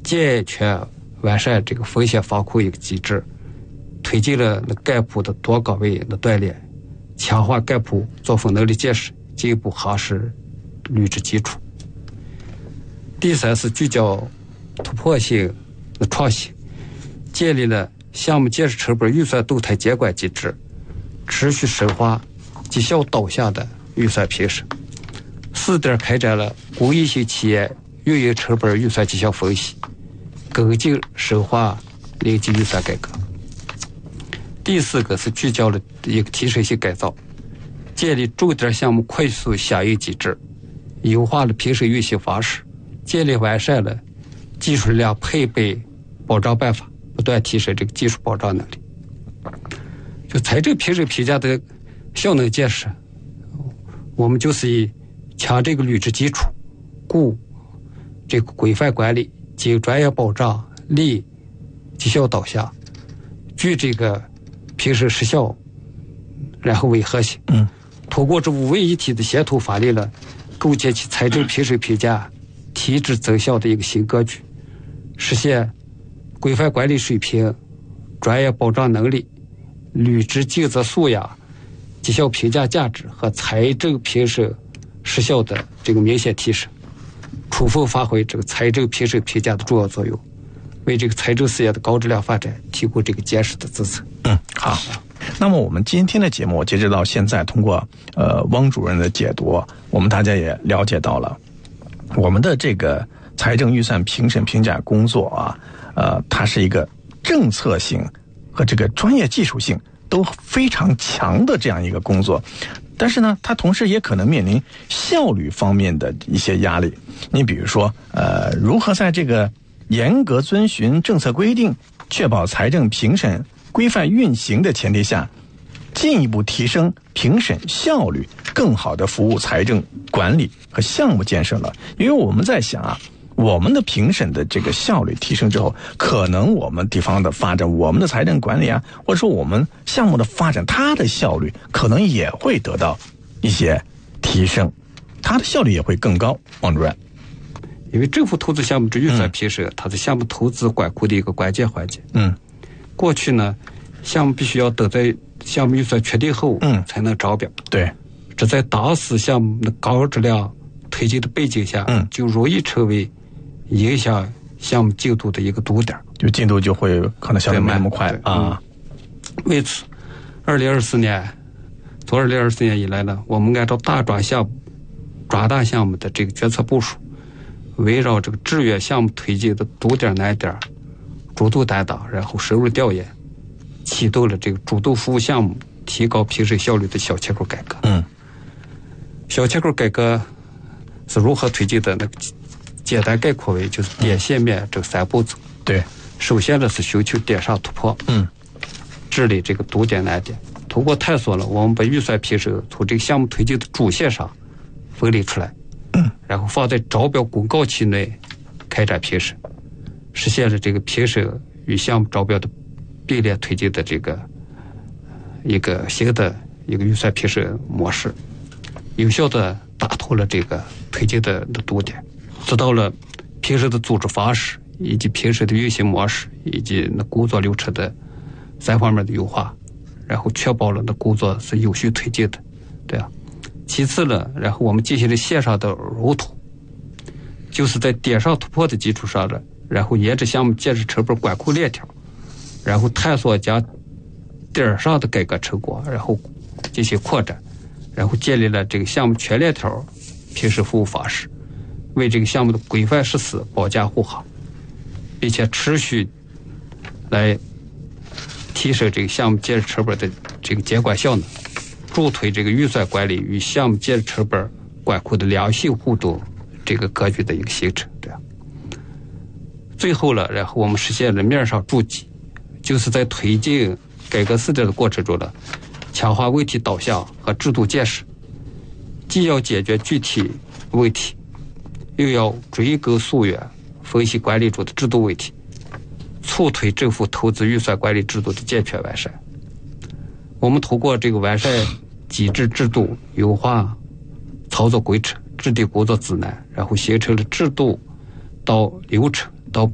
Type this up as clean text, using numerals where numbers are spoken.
健全完善这个风险防控一个机制，推进了干部的多岗位的锻炼，强化干部作风能力建设，进一步夯实履职基础。第三是聚焦突破性的创新，建立了项目建设成本预算动态监管机制，持续深化绩效导向的预算评审。4点开展了公益性企业运营成本预算绩效分析，跟进深化零级预算改革。第4个是聚焦了一个提升性改造，建立重点项目快速响应机制，优化了评审运行方式，建立完善了技术力量配备保障办法，不断提升这个技术保障能力。就财政评审评价的效能建设，我们就是以强这个履职基础，固这个规范管理，精专业保障，力绩效导向，具这个评审实效，然后为核心。通过这5位一体的协同发力了，构建起财政评审评价提质增效的一个新格局，实现规范管理水平、专业保障能力、履职尽责素养、绩效评价价值和财政评审实效的这个明显提升，充分发挥这个财政评审评价的重要作用，为这个财政事业的高质量发展提供这个坚实的支撑。 好。那么我们今天的节目截止到现在，通过汪主任的解读，我们大家也了解到了我们的这个财政预算评审评价工作啊，它是一个政策性和这个专业技术性都非常强的这样一个工作，但是呢，它同时也可能面临效率方面的一些压力。你比如说，如何在这个严格遵循政策规定，确保财政评审规范运行的前提下，进一步提升评审效率，更好的服务财政管理和项目建设了。因为我们在想啊，我们的评审的这个效率提升之后，可能我们地方的发展，我们的财政管理啊，或者说我们项目的发展，它的效率可能也会得到一些提升，它的效率也会更高。王主任， 因为政府投资项目之预算评审，它是项目投资管控的一个关键环节。过去呢，项目必须要等在项目预算确定后，才能招标。 对， 这在当时项目的高质量推进的背景下，就容易成为影响项目进度的一个堵点， 就进度就会可能相对没那么快啊。 为此，2024年从2024年以来呢，我们按照大抓项目、抓大项目的这个决策部署，围绕这个制约项目推进的堵点难点，主动担当，然后深入调研，启动了这个主动服务项目提高评审效率的小切口改革。小切口改革是如何推进的？那个简单概括为就是点线面这3步走。 对， 首先呢是寻求点上突破，治理这个堵点难点。通过探索了，我们把预算评审从这个项目推进的主线上分离出来，然后放在招标公告期内开展评审，实现了这个评审与项目招标的并列推进的这个一个新的一个预算评审模式，有效的打通了这个推进的堵点，知道了评审的组织方式以及评审的运行模式以及那工作流程的3方面的优化，然后确保了那工作是有序推进的，对啊。其次呢，然后我们进行了线上的融通，就是在点上突破的基础上呢，然后沿着项目建设成本管控链条，然后探索将点上的改革成果，然后进行扩展，然后建立了这个项目全链条评审服务方式，为这个项目的规范实施保驾护航，并且持续来提升这个项目建设成本的这个监管效能，助推这个预算管理与项目建设成本管控的良性互动这个格局的一个形成，对啊。最后了，然后我们实现了面上筑基，就是在推进改革4点的过程中呢，强化问题导向和制度建设，既要解决具体问题，又要追根溯源分析管理中的制度问题，促推政府投资预算管理制度的健全完善。我们通过这个完善机制制度，优化操作规程，制定工作指南，然后形成了制度到流程到